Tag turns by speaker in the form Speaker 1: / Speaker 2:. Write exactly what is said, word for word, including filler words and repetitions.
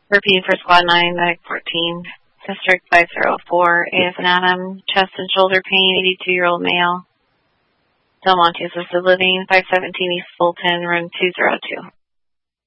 Speaker 1: Repeating for Squad nine, Medic fourteen, District five zero four, A F and Adam, chest and shoulder pain, eighty-two-year-old male. Del Monte Assisted Living, five seventeen East Fulton, room two zero two.